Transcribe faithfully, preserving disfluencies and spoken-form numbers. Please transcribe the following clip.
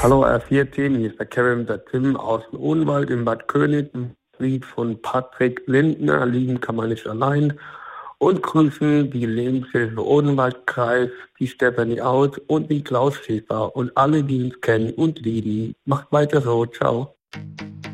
Hallo R vier Team, hier ist der Kevin, der Tim aus dem Odenwald in Bad König. Ein Lied von Patrick Lindner, Lieben kann man nicht allein. Und grüßen die Lebenshilfe Odenwaldkreis, die Stefanie Aus und den Klaus Schäfer und alle, die uns kennen und die, die. Macht weiter so, ciao.